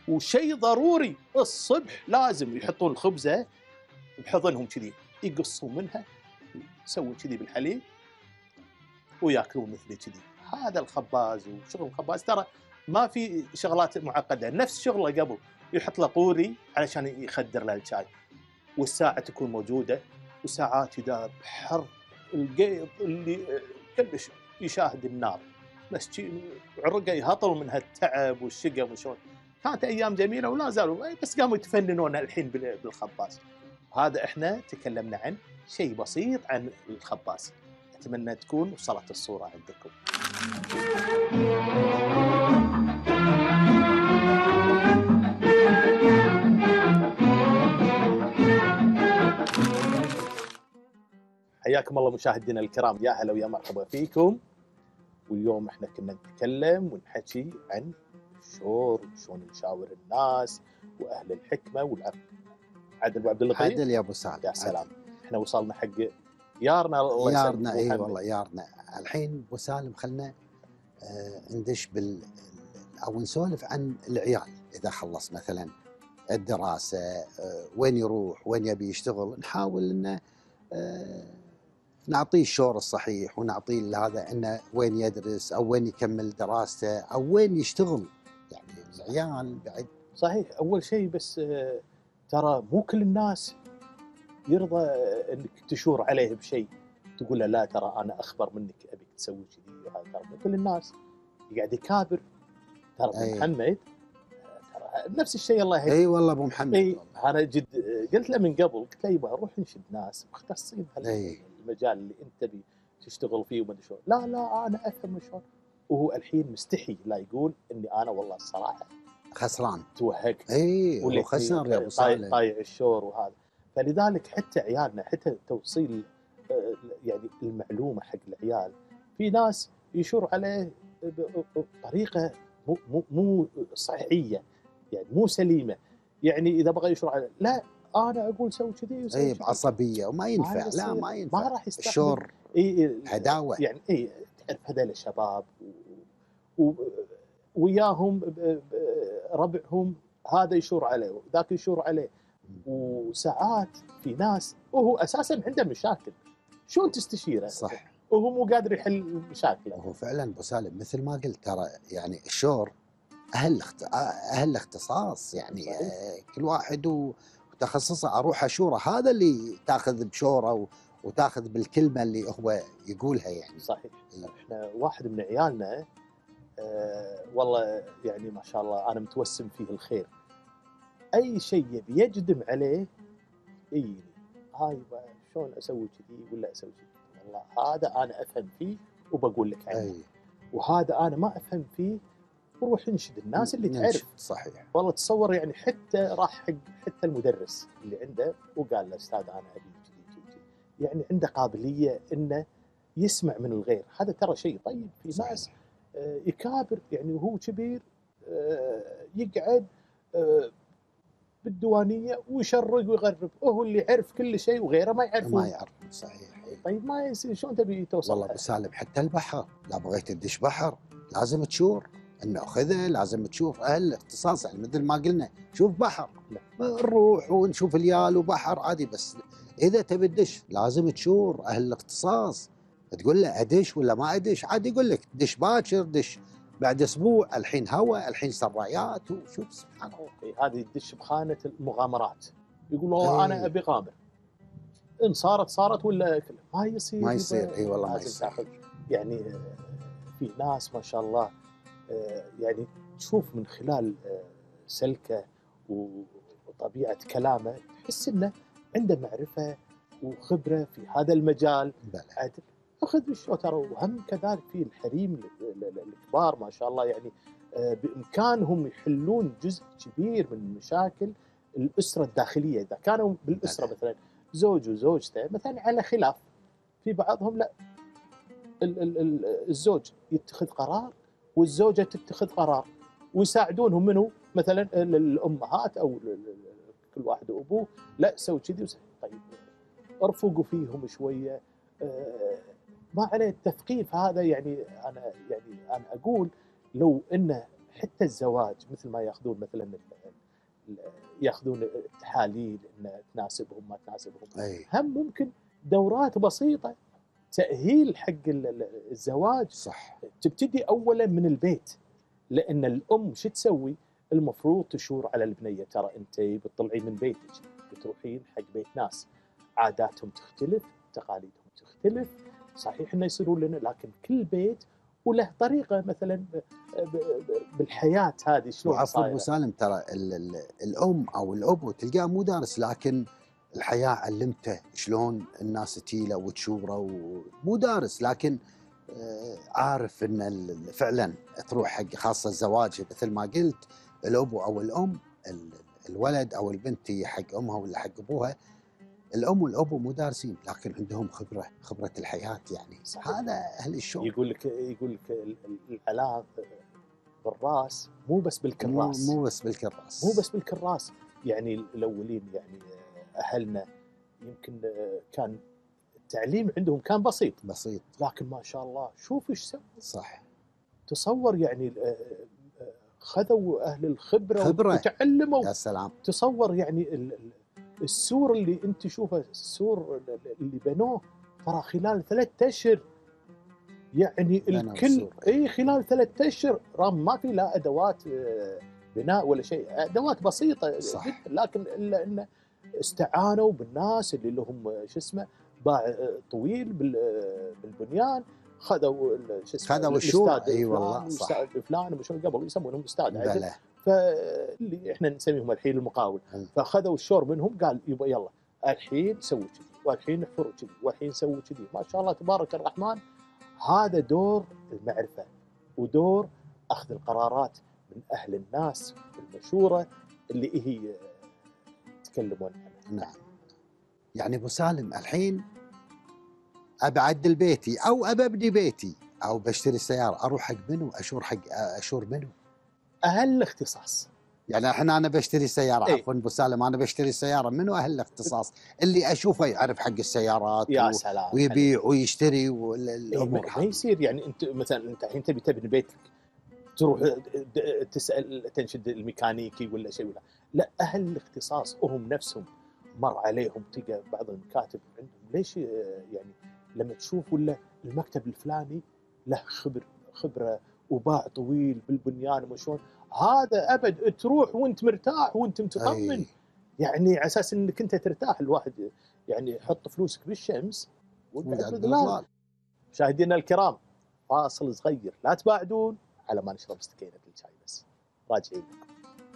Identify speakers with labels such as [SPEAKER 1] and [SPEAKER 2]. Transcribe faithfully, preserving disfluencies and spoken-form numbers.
[SPEAKER 1] وشيء ضروري الصبح لازم يحطون الخبزه بحضنهم كذي، يقصون منها، يسوون كذي بالحليب وياكلون مثلي كذي. هذا الخباز وشغل الخباز ترى ما في شغلات معقده، نفس شغله قبل، يحط له قوري علشان يخدر له الشاي، والساعه تكون موجوده، وساعات اذا بحر القيض اللي كلش يشاهد النار، بس عرقه يهطل من هالتعب والشقم وشون. كانت ايام جميله ولا زالوا، بس قاموا يتفننون الحين بالخباز. هذا احنا تكلمنا عن شيء بسيط عن الخباز. اتمنى تكون وصلت الصوره عندكم. حياكم الله مشاهدينا الكرام، يا هلا ويا مرحبا فيكم. واليوم احنا كنا نتكلم ونحكي عن الشور وشلون نشاور الناس واهل الحكمه والعقل. عادل ابو عبد اللطيف.
[SPEAKER 2] عادل يا ابو سالم.
[SPEAKER 1] يا سلام. احنا وصلنا حق يارنا. الله يسلمك.
[SPEAKER 2] يارنا اي والله يارنا. الحين ابو سالم خلنا آه ندش بال او نسولف عن العيال. اذا خلص مثلا الدراسه آه وين يروح وين يبي يشتغل، نحاول انه آه نعطيه الشور الصحيح ونعطيه هذا انه وين يدرس او وين يكمل دراسته او وين يشتغل. يعني العيال بعد.
[SPEAKER 1] صحيح. اول شيء بس آه ترى مو كل الناس يرضى انك تشور عليه بشيء، تقول له لا ترى انا اخبر منك ابيك تسوي كذي. هذا ترى مو كل الناس يقعد يكابر. ترى ابو محمد ترى نفس الشيء. الله يهديك.
[SPEAKER 2] اي والله ابو محمد.
[SPEAKER 1] اي انا جد قلت له من قبل، قلت له يبا روح نشد ناس مختصين بهالمجال اللي انت بي تشتغل فيه وما ادري شلون. لا لا انا افهم شلون. وهو الحين مستحي لا يقول اني انا والله الصراحه
[SPEAKER 2] خسران
[SPEAKER 1] توهقت.
[SPEAKER 2] اي واللي خسر يا ابو صالح
[SPEAKER 1] طايع الشور وهذا. فلذلك حتى عيالنا حتى توصيل يعني المعلومه حق العيال، في ناس يشور عليه بطريقه مو مو مو صحيحيه، يعني مو سليمه. يعني اذا بغى يشور عليه لا انا اقول سوي كذي وسوي
[SPEAKER 2] اي بعصبيه وما ينفع. لا ما ينفع.
[SPEAKER 1] ما راح يستخدم
[SPEAKER 2] الشور
[SPEAKER 1] اي
[SPEAKER 2] هداوه.
[SPEAKER 1] يعني اي تعرف هذول الشباب و... وياهم ربعهم، هذا يشور عليه وذاك يشور عليه. وساعات في ناس وهو اساسا عنده مشاكل، شلون تستشيره؟
[SPEAKER 2] صح.
[SPEAKER 1] وهو مو قادر يحل مشاكله.
[SPEAKER 2] وهو فعلا ابو سالم مثل ما قلت ترى يعني الشور اهل اخت... اهل الاختصاص. يعني آه كل واحد وتخصصه. اروح اشوره هذا اللي تاخذ بشوره و... وتاخذ بالكلمه اللي هو يقولها. يعني
[SPEAKER 1] صحيح. احنا واحد من عيالنا آه والله يعني ما شاء الله انا متوسم فيه الخير، اي شيء يبي يجدم عليه اي هاي شلون اسوي كذي ولا اسوي كذي. والله هذا انا افهم فيه وبقول لك عنه. أي. وهذا انا ما افهم فيه وروح نشد الناس اللي تعرف.
[SPEAKER 2] صحيح.
[SPEAKER 1] والله تصور يعني حتى راح حق حتى المدرس اللي عنده وقال له استاذ انا ابي كذي كذي. يعني عنده قابليه انه يسمع من الغير. هذا ترى شيء طيب. في صحيح. ناس آه يكابر يعني وهو كبير آه يقعد آه بالديوانيه ويشرق ويغرب، وهو اللي يعرف كل شيء وغيره ما يعرفه.
[SPEAKER 2] ما يعرف. صحيح.
[SPEAKER 1] طيب ما يصير. شلون تبي توصل؟
[SPEAKER 2] والله ابو سالم حتى البحر، لا بغيت تدش بحر لازم تشور انه اخذه، لازم تشوف اهل الاختصاص. يعني مثل ما قلنا شوف بحر لا. نروح ونشوف اليال وبحر عادي، بس اذا تبي تدش لازم تشور اهل الاختصاص. تقول له ادش ولا ما ادش، عادي يقول لك دش باكر دش بعد اسبوع، الحين هواء الحين سرايات. وشوف سبحان الله
[SPEAKER 1] هذه تدش بخانه المغامرات. يقول والله أيه. انا ابي غامر، ان صارت صارت ولا ما يصير.
[SPEAKER 2] ما يصير. اي والله ما يصير.
[SPEAKER 1] يعني في ناس ما شاء الله يعني تشوف من خلال سلكه وطبيعه كلامه تحس انه عنده معرفه وخبره في هذا المجال. عادل اخذ الشو ترى. وهم كذلك في الحريم الكبار ما شاء الله، يعني بامكانهم يحلون جزء كبير من مشاكل الاسره الداخليه. اذا كانوا بالاسره مثلا زوج وزوجته مثلا على خلاف، في بعضهم لا الزوج يتخذ قرار والزوجه تتخذ قرار ويساعدونهم منه مثلا الامهات او كل واحد وابوه لا سوي كذي. طيب ارفقوا فيهم شويه. ما عليه التثقيف هذا. يعني انا يعني انا اقول لو ان حتى الزواج مثل ما ياخذون مثلا ياخذون التحاليل ان تناسبهم ما تناسبهم،
[SPEAKER 2] أي.
[SPEAKER 1] هم ممكن دورات بسيطه تاهيل حق الزواج.
[SPEAKER 2] صح.
[SPEAKER 1] تبتدي اولا من البيت، لان الام شو تسوي؟ المفروض تشور على البنيه، ترى انت بتطلعين من بيتك بتروحين حق بيت ناس عاداتهم تختلف، تقاليدهم تختلف، صحيح انه يصيرون لنا، لكن كل بيت وله طريقه مثلا بالحياه هذه شلون
[SPEAKER 2] وعفوا ابو
[SPEAKER 1] صايره.
[SPEAKER 2] سالم، ترى ال ال الام او الابو تلقاه مو دارس، لكن الحياه علمته شلون الناس تيله وتشوره، ومو دارس لكن آه، عارف ان ال- فعلا تروح حق خاصه الزواج مثل ما قلت، الابو او الام، ال- الولد او البنت هي حق امها ولا حق ابوها. الام والابو مو دارسين لكن عندهم خبره، خبره الحياه يعني.
[SPEAKER 1] صحيح.
[SPEAKER 2] هذا اهل الشغل.
[SPEAKER 1] يقول لك يقول لك ال- ال- العلاج بالراس مو بس
[SPEAKER 2] مو
[SPEAKER 1] بالكراس،
[SPEAKER 2] مو بس بالكراس.
[SPEAKER 1] مو بس بالكراس. يعني الاولين يعني اهلنا يمكن كان التعليم عندهم كان بسيط
[SPEAKER 2] بسيط.
[SPEAKER 1] لكن ما شاء الله شوف ايش سووا.
[SPEAKER 2] صح.
[SPEAKER 1] تصور يعني خذوا اهل الخبره
[SPEAKER 2] خبرة.
[SPEAKER 1] وتعلموا.
[SPEAKER 2] يا سلام.
[SPEAKER 1] تصور يعني ال- ال- السور اللي انت تشوفه، السور اللي بنوه ترى خلال ثلاثة اشهر، يعني
[SPEAKER 2] بنوا
[SPEAKER 1] الكل
[SPEAKER 2] السور.
[SPEAKER 1] اي خلال ثلاثة اشهر. رغم ما في لا ادوات آه، بناء ولا شيء، ادوات بسيطه
[SPEAKER 2] صح.
[SPEAKER 1] جدا، لكن الا انه استعانوا بالناس اللي لهم آه، شو اسمه باع آه، طويل بال- آه، بالبنيان، خذوا ال- شو اسمه
[SPEAKER 2] خذوا الشورى.
[SPEAKER 1] الاستاذ
[SPEAKER 2] اي
[SPEAKER 1] الفلاني
[SPEAKER 2] والله صح.
[SPEAKER 1] والاستاذ الفلاني، مش قبل يسمونهم استاذ عدل،
[SPEAKER 2] بلى.
[SPEAKER 1] فاللي احنا نسميهم الحين المقاول.
[SPEAKER 2] مم.
[SPEAKER 1] فاخذوا الشور منهم، قال يبا يلا الحين سووا كذي، والحين احفروا كذي، والحين سووا كذي، ما شاء الله تبارك الرحمن. هذا دور المعرفه ودور اخذ القرارات من اهل الناس بالمشوره اللي هي تكلمون عنها.
[SPEAKER 2] نعم. يعني ابو سالم الحين ابى اعدل بيتي او ابى ابني بيتي او بشتري سياره، اروح حق منو؟ اشور حق اشور منو؟
[SPEAKER 1] اهل الاختصاص.
[SPEAKER 2] يعني الحين انا بشتري سياره،
[SPEAKER 1] إيه.
[SPEAKER 2] عفوا ابو سالم، انا بشتري سياره، منو اهل الاختصاص اللي اشوفه يعرف حق السيارات
[SPEAKER 1] يا
[SPEAKER 2] و...
[SPEAKER 1] سلام
[SPEAKER 2] ويبيع
[SPEAKER 1] عليك.
[SPEAKER 2] ويشتري
[SPEAKER 1] إيه،
[SPEAKER 2] والامور
[SPEAKER 1] ما
[SPEAKER 2] هذه.
[SPEAKER 1] يصير يعني انت مثلا انت الحين تبي تبني بيتك تروح تسال تنشد الميكانيكي ولا شيء، ولا لا، اهل الاختصاص هم نفسهم مر عليهم، تلقى بعض المكاتب عندهم ليش يعني لما تشوف ولا المكتب الفلاني له خبر خبره وباع طويل بالبنيان وشون، هذا ابد تروح وانت مرتاح وانت متطمن.
[SPEAKER 2] أي.
[SPEAKER 1] يعني على اساس انك انت ترتاح. الواحد يعني حط فلوسك بالشمس وقعد
[SPEAKER 2] وقاعد
[SPEAKER 1] بالظلال.
[SPEAKER 2] بالظلال.
[SPEAKER 1] مشاهدينا الكرام، فاصل صغير لا تباعدون على ما نشرب استكينة الشاي بس، راجعين.